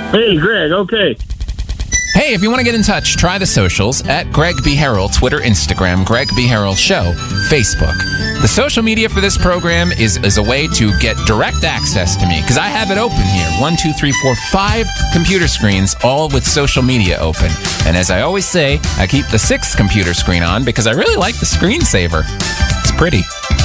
Hey, Greg. Okay. Hey, if you want to get in touch, try the socials at Greg B. Harrell, Twitter, Instagram, Greg B. Harrell Show, Facebook. The social media for this program is a way to get direct access to me, because I have it open here. 1, 2, 3, 4, 5 computer screens, all with social media open. And as I always say, I keep the 6th computer screen on because I really like the screensaver. It's pretty.